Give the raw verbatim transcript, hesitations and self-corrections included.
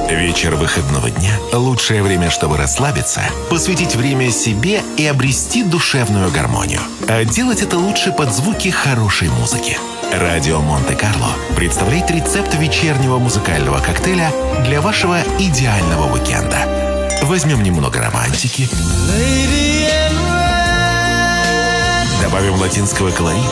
Вечер выходного дня – лучшее время, чтобы расслабиться, посвятить время себе и обрести душевную гармонию. А делать это лучше под звуки хорошей музыки. Радио Монте-Карло представляет рецепт вечернего музыкального коктейля для вашего идеального уикенда. Возьмем немного романтики, добавим латинского колорита,